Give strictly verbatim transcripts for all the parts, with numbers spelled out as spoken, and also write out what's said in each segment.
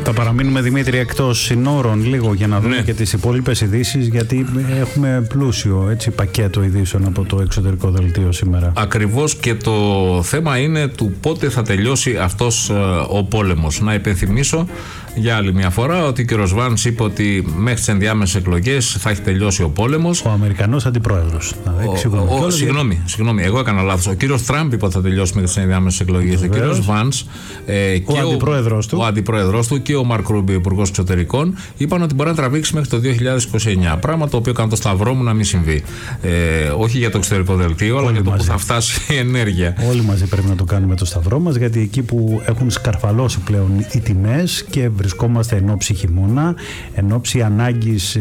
Θα παραμείνουμε, Δημήτρη, εκτός συνόρων λίγο για να δούμε, ναι, και τις υπόλοιπες ειδήσεις, γιατί έχουμε πλούσιο, έτσι, πακέτο ειδήσεων από το εξωτερικό δελτίο σήμερα. Ακριβώς, και το θέμα είναι του πότε θα τελειώσει αυτός ο πόλεμος. Να υπενθυμίσω για άλλη μια φορά ότι ο κ. Βάνς είπε ότι μέχρι τις ενδιάμεσες εκλογές θα έχει τελειώσει ο πόλεμος. Ο Αμερικανός αντιπρόεδρος. Συγγνώμη, συγγνώμη, εγώ έκανα λάθος. Ο κύριος Τραμπ είπε ότι θα τελειώσει μέχρι τις ενδιάμεσες εκλογές. Ο κύριος Βάνς ε, και ο αντιπρόεδρος του, ο αντιπρόεδρος του και ο Μαρκ Ρούμπιο, υπουργός εξωτερικών, είπαν ότι μπορεί να τραβήξει μέχρι το δύο χιλιάδες είκοσι εννιά. Πράγμα το οποίο κάνω το σταυρό μου να μην συμβεί. Ε, όχι για το εξωτερικό δελτίο, αλλά για το που θα φτάσει η ενέργεια. Όλοι μαζί πρέπει να το κάνουμε το σταυρό μας, γιατί εκεί που έχουν σκαρφαλώσει πλέον οι τιμές και βρισκόμαστε εν ώψη χειμώνα, εν ώψη ανάγκης ε,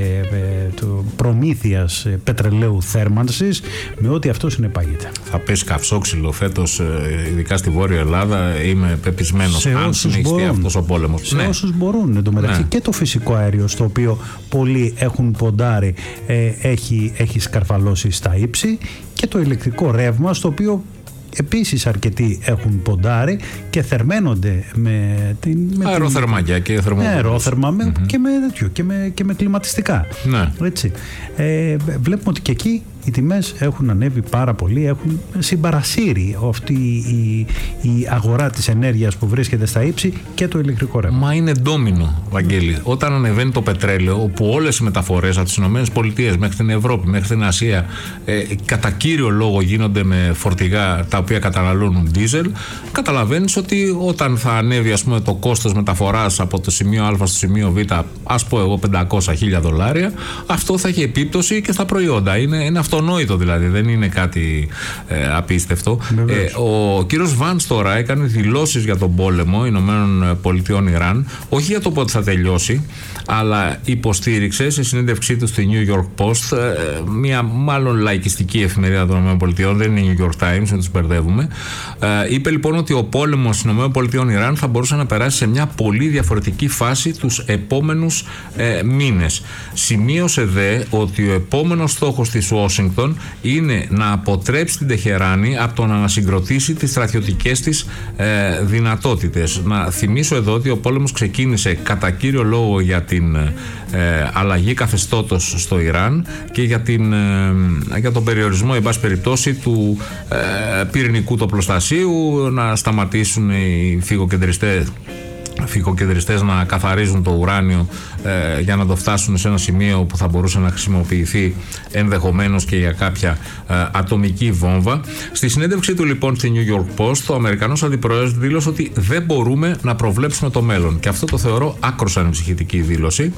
ε, προμήθειας ε, πετρελαίου θέρμανσης, με ό,τι αυτό συνεπάγεται. Θα πέσει καυσόξυλο φέτος, ειδικά στη Βόρεια Ελλάδα, είμαι πεπισμένος, αν συνεχιστεί αυτός ο πόλεμος. Σε ναι. όσους μπορούν, εν τω μεταξύ, ναι. Και το φυσικό αέριο, στο οποίο πολλοί έχουν ποντάρει, ε, έχει, έχει σκαρφαλώσει στα ύψη, και το ηλεκτρικό ρεύμα, στο οποίο επίσης αρκετοί έχουν ποντάρει και θερμαίνονται με την... αεροθερμάκια και θερμοκρασία. Αερόθερμα με, mm-hmm. και, με, και, με, και με κλιματιστικά. Ναι. Έτσι. Ε, βλέπουμε ότι και εκεί οι τιμές έχουν ανέβει πάρα πολύ, έχουν συμπαρασύρει αυτή η, η αγορά της ενέργειας που βρίσκεται στα ύψη και το ηλεκτρικό ρεύμα. Μα είναι ντόμινο, Βαγγέλη. Όταν ανεβαίνει το πετρέλαιο, όπου όλες οι μεταφορές από τις ΗΠΑ μέχρι την Ευρώπη, μέχρι την Ασία, ε, κατά κύριο λόγο γίνονται με φορτηγά τα οποία καταναλώνουν δίζελ, καταλαβαίνεις ότι όταν θα ανέβει, ας πούμε, το κόστος μεταφοράς από το σημείο Α στο σημείο Β, ας πω εγώ πεντακόσια χίλια δολάρια, αυτό θα έχει επίπτωση και στα προϊόντα. Είναι, είναι αυτονόητο, δηλαδή, δεν είναι κάτι ε, απίστευτο. Ε, ο κύριος Βάνς τώρα έκανε δηλώσεις για τον πόλεμο Ηνωμένων Πολιτειών Ιράν, όχι για το πότε θα τελειώσει, αλλά υποστήριξε σε συνέντευξή του στη New York Post, ε, μια μάλλον λαϊκιστική εφημερίδα των ΗΠΑ, δεν είναι New York Times, δεν τους μπερδεύουμε. Ε, είπε λοιπόν ότι ο πόλεμος των ΗΠΑ Ιράν θα μπορούσε να περάσει σε μια πολύ διαφορετική φάση τους επόμενους ε, μήνες. Σημείωσε δε ότι ο επόμενος στόχος της Ουάσιγκτον είναι να αποτρέψει την Τεχεράνη από το να ανασυγκροτήσει τις στρατιωτικές της ε, δυνατότητες. Να θυμίσω εδώ ότι ο πόλεμος ξεκίνησε κατά κύριο λόγο για την ε, αλλαγή καθεστώτος στο Ιράν και για, την, ε, για τον περιορισμό, εν πάση περιπτώσει, του ε, πυρηνικού τοπλοστασίου, να σταματήσουν οι φυγοκεντριστές φυγοκεντριστές να καθαρίζουν το ουράνιο ε, για να το φτάσουν σε ένα σημείο που θα μπορούσε να χρησιμοποιηθεί ενδεχομένως και για κάποια ε, ατομική βόμβα. Στη συνέντευξή του λοιπόν στη New York Post, ο Αμερικανός αντιπρόεδρος δήλωσε ότι δεν μπορούμε να προβλέψουμε το μέλλον, και αυτό το θεωρώ άκρως ανησυχητική δήλωση,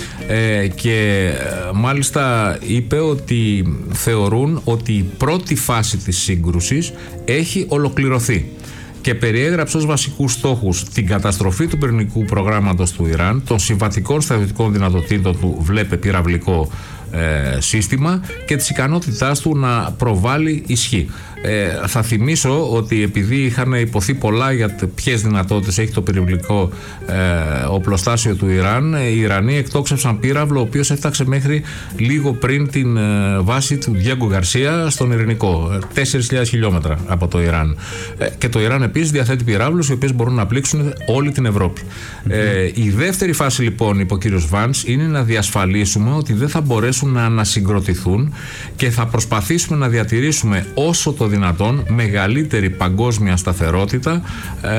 ε, και ε, μάλιστα είπε ότι θεωρούν ότι η πρώτη φάση της σύγκρουσης έχει ολοκληρωθεί και περιέγραψε ως βασικούς στόχους την καταστροφή του πυρηνικού προγράμματος του Ιράν, των συμβατικών στρατιωτικών δυνατοτήτων του, βλέπε πυραυλικό ε, σύστημα, και της ικανότητάς του να προβάλλει ισχύ. Ε, θα θυμίσω ότι επειδή είχαν υποθεί πολλά για ποιες δυνατότητες έχει το πυραυλικό ε, οπλοστάσιο του Ιράν, οι Ιρανοί εκτόξευσαν πύραυλο ο οποίος έφταξε μέχρι λίγο πριν την ε, βάση του Διέγκο Γκαρσία στον Ειρηνικό, τέσσερις χιλιάδες χιλιόμετρα από το Ιράν. Ε, και το Ιράν επίσης διαθέτει πυράβλους οι οποίες μπορούν να πλήξουν όλη την Ευρώπη. Mm-hmm. Ε, η δεύτερη φάση λοιπόν, είπε ο κύριος Βάνς, είναι να διασφαλίσουμε ότι δεν θα μπορέσουν να ανασυγκροτηθούν και θα προσπαθήσουμε να διατηρήσουμε όσο το δυνατόν μεγαλύτερη παγκόσμια σταθερότητα ε,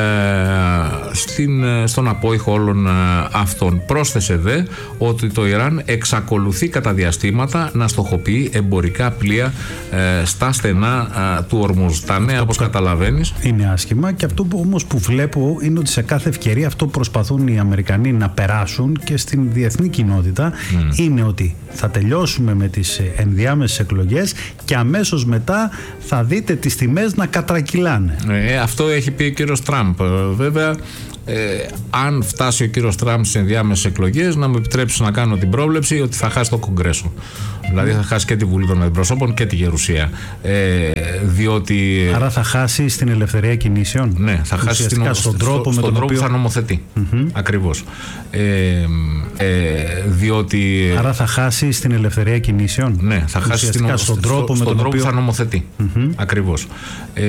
στην, στον απόϊχο όλων ε, αυτών. Πρόσθεσε δε ότι το Ιράν εξακολουθεί κατά διαστήματα να στοχοποιεί εμπορικά πλοία ε, στα στενά ε, του Ορμούζ. Τα νέα, όπως καταλαβαίνεις, είναι άσχημα, και αυτό που όμως που βλέπω είναι ότι σε κάθε ευκαιρία αυτό που προσπαθούν οι Αμερικανοί να περάσουν και στην διεθνή κοινότητα mm. είναι ότι θα τελειώσουμε με τις ενδιάμεσες εκλογές και αμέσως μετά θα δείτε τις τιμές να κατρακυλάνε. Ε, αυτό έχει πει ο κύριος Τραμπ. Βέβαια, ε, αν φτάσει ο κύριος Τραμπ στις ενδιάμεσες εκλογές, να μου επιτρέψει να κάνω την πρόβλεψη ότι θα χάσει το Κογκρέσο. Δηλαδή θα χάσει και τη Βουλή των Αντιπροσώπων και τη Γερουσία. Ε, διότι... Άρα θα χάσει στην ελευθερία κινήσεων. Ναι, θα χάσει στην, στον τρόπο, στο, με στον τον τρόπο οποίο θα νομοθετεί. Mm-hmm. Ακριβώς. Ε, ε, διότι... Άρα θα χάσει στην ελευθερία κινήσεων. Ναι, θα χάσει στην, στον τρόπο, στο, με στον τον τρόπο οποίο θα νομοθετεί. Mm-hmm. Ακριβώς. Ε,